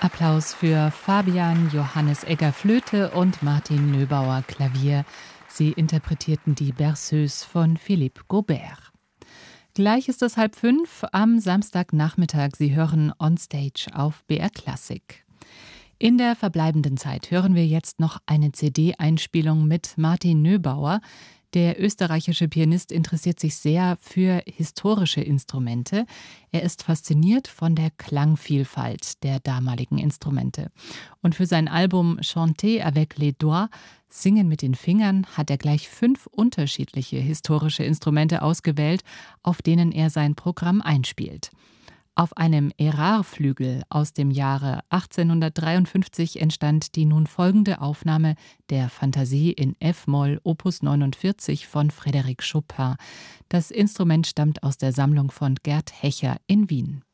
Applaus für Fabian Johannes Egger Flöte und Martin Nöbauer Klavier. Sie interpretierten die Berceuse von Philippe Gaubert. Gleich ist es 4:30 am Samstagnachmittag. Sie hören Onstage auf BR Klassik. In der verbleibenden Zeit hören wir jetzt noch eine CD-Einspielung mit Martin Nöbauer. Der österreichische Pianist interessiert sich sehr für historische Instrumente. Er ist fasziniert von der Klangvielfalt der damaligen Instrumente. Und für sein Album Chanter avec les doigts, Singen mit den Fingern, hat er gleich 5 unterschiedliche historische Instrumente ausgewählt, auf denen er sein Programm einspielt. Auf einem Erard-Flügel aus dem Jahre 1853 entstand die nun folgende Aufnahme der Fantasie in F-Moll Opus 49 von Frédéric Chopin. Das Instrument stammt aus der Sammlung von Gerd Hecher in Wien.